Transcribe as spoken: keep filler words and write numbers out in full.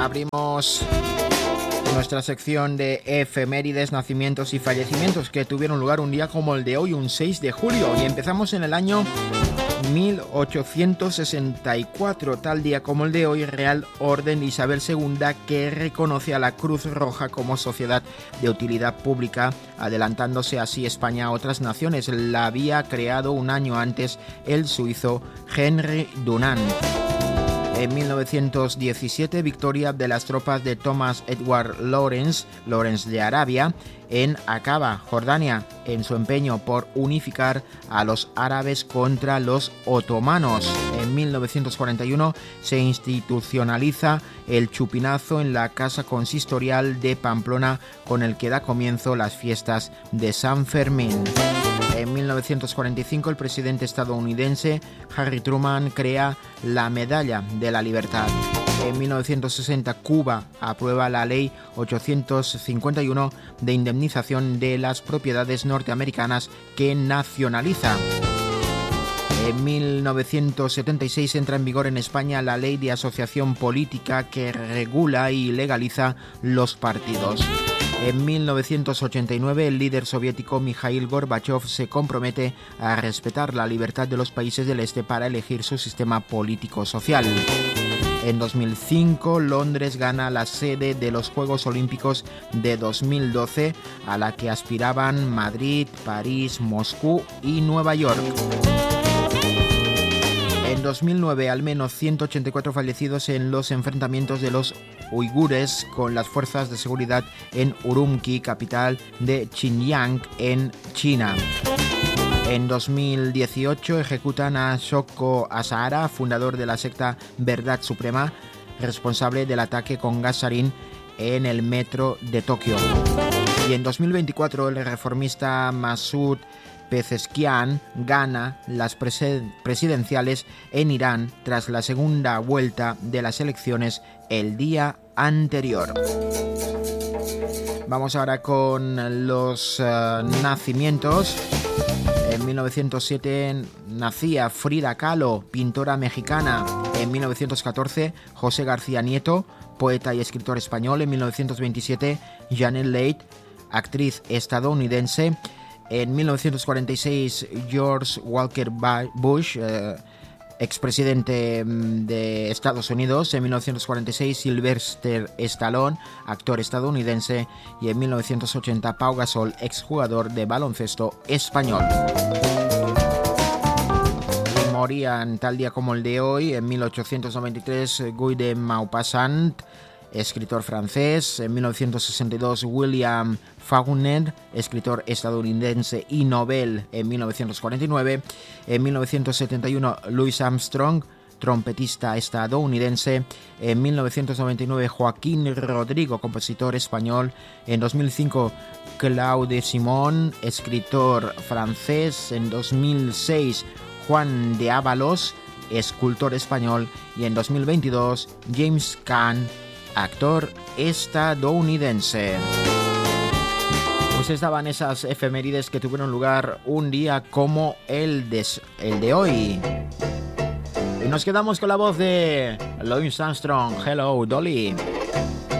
Abrimos nuestra sección de efemérides, nacimientos y fallecimientos que tuvieron lugar un día como el de hoy, un seis de julio, y empezamos en el año mil ochocientos sesenta y cuatro, tal día como el de hoy, Real Orden Isabel segunda, que reconoce a la Cruz Roja como sociedad de utilidad pública, adelantándose así España a otras naciones. La había creado un año antes el suizo Henry Dunant. En mil novecientos diecisiete, victoria de las tropas de Thomas Edward Lawrence, Lawrence de Arabia, en Aqaba, Jordania, en su empeño por unificar a los árabes contra los otomanos. En mil novecientos cuarenta y uno se institucionaliza el chupinazo en la Casa Consistorial de Pamplona, con el que da comienzo las fiestas de San Fermín. En mil novecientos cuarenta y cinco, el presidente estadounidense Harry Truman crea la Medalla de la Libertad. En mil novecientos sesenta, Cuba aprueba la Ley ochocientos cincuenta y uno de indemnización de las propiedades norteamericanas, que nacionaliza. En mil novecientos setenta y seis entra en vigor en España la Ley de Asociación Política, que regula y legaliza los partidos. En mil novecientos ochenta y nueve, el líder soviético Mikhail Gorbachev se compromete a respetar la libertad de los países del Este para elegir su sistema político-social. En dos mil cinco, Londres gana la sede de los Juegos Olímpicos de dos mil doce, a la que aspiraban Madrid, París, Moscú y Nueva York. En dos mil nueve, al menos ciento ochenta y cuatro fallecidos en los enfrentamientos de los uigures con las fuerzas de seguridad en Urumqi, capital de Xinjiang, en China. En dos mil dieciocho ejecutan a Shoko Asahara, fundador de la secta Verdad Suprema, responsable del ataque con gas sarín en el metro de Tokio. Y en dos mil veinticuatro, el reformista Masoud Pezeshkian gana las presidenciales en Irán tras la segunda vuelta de las elecciones el día anterior. Vamos ahora con los uh, nacimientos. En mil novecientos siete nacía Frida Kahlo, pintora mexicana. En mil novecientos catorce, José García Nieto, poeta y escritor español. En mil novecientos veintisiete, Janet Leigh, actriz estadounidense. En mil novecientos cuarenta y seis, George Walker Bush, eh, expresidente de Estados Unidos. En mil novecientos cuarenta y seis, Sylvester Stallone, actor estadounidense. Y en mil novecientos ochenta, Pau Gasol, exjugador de baloncesto español. Y morían tal día como el de hoy, en mil ochocientos noventa y tres, Guy de Maupassant, escritor francés. En mil novecientos sesenta y dos, William Faulkner, escritor estadounidense y Nobel en mil novecientos cuarenta y nueve. En mil novecientos setenta y uno, Louis Armstrong, trompetista estadounidense. En mil novecientos noventa y nueve, Joaquín Rodrigo, compositor español. En dos mil cinco, Claude Simon, escritor francés. En dos mil seis, Juan de Ábalos, escultor español. Y en dos mil veintidós, James Caan, actor estadounidense. Pues estaban esas efemérides que tuvieron lugar un día como el de, el de hoy. Y nos quedamos con la voz de Louis Armstrong. Hello, Dolly.